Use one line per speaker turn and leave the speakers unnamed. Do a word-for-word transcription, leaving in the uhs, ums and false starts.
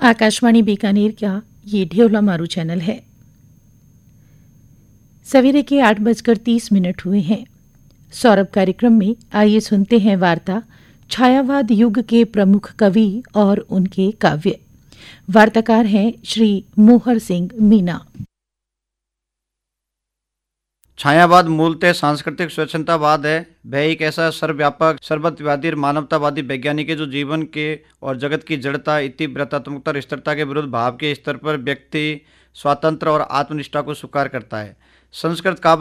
आकाशवाणी बीकानेर का ये ढेवला मारू चैनल है। सवेरे के आठ बजकर तीस मिनट हुए हैं। सौरभ कार्यक्रम में आइए सुनते हैं वार्ता छायावाद युग के प्रमुख कवि और उनके काव्य। वार्ताकार हैं श्री मोहर सिंह मीना।
छायावाद मूलतः सांस्कृतिक स्वच्छंदतावाद है। वह एक ऐसा सर्वव्यापक सर्वव्यापी और मानवतावादी वैज्ञानिक है जो जीवन के और जगत की जड़ता, इतिवृत्तात्मकता और स्थिरता के विरुद्ध भाव के स्तर पर व्यक्ति स्वातंत्र और आत्मनिष्ठा को स्वीकार करता है। संस्कृत काव्य